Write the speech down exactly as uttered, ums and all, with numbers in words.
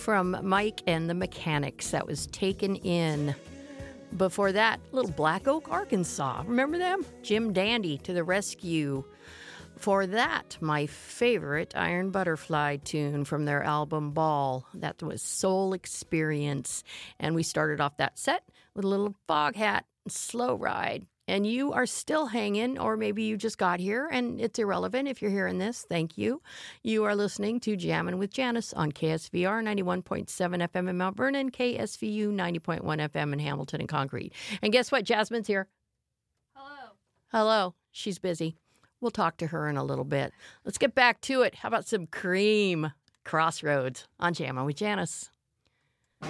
from Mike and the Mechanics. That was Taken In. Before that, little Black Oak, Arkansas. Remember them? Jim Dandy to the rescue. For that, my favorite Iron Butterfly tune from their album Ball. That was Soul Experience. And we started off that set with a little Foghat, Slow Ride. And you are still hanging, or maybe you just got here, and it's irrelevant if you're hearing this. Thank you. You are listening to Jammin' with Janice on K S V R ninety-one point seven F M in Mount Vernon, K S V U ninety point one F M in Hamilton and Concrete. And guess what? Jasmine's here. Hello. Hello. She's busy. We'll talk to her in a little bit. Let's get back to it. How about some Cream? Crossroads on Jammin' with Janice.